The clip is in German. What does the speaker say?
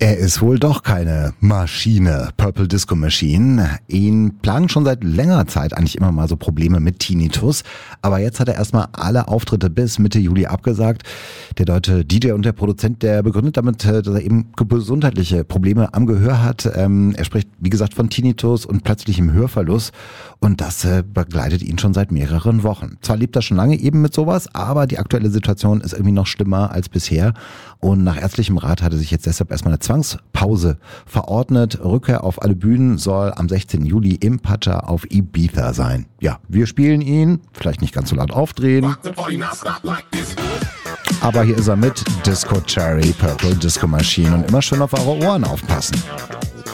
Er ist wohl doch keine Maschine, Purple Disco Machine. Ihn plagen schon seit längerer Zeit eigentlich immer mal so Probleme mit Tinnitus. Aber jetzt hat er erstmal alle Auftritte bis Mitte Juli abgesagt. Der deutsche DJ und der Produzent, der begründet damit, dass er eben gesundheitliche Probleme am Gehör hat. Er spricht, wie gesagt, von Tinnitus und plötzlichem Hörverlust. Und das begleitet ihn schon seit mehreren Wochen. Zwar lebt er schon lange eben mit sowas, aber die aktuelle Situation ist irgendwie noch schlimmer als bisher. Und nach ärztlichem Rat hat er sich jetzt deshalb erstmal eine Zwangspause verordnet. Rückkehr auf alle Bühnen soll am 16. Juli im Pacha auf Ibiza sein. Ja, wir spielen ihn, vielleicht nicht ganz so laut aufdrehen. Aber hier ist er mit Disco Cherry, Purple Disco Machine und immer schön auf eure Ohren aufpassen.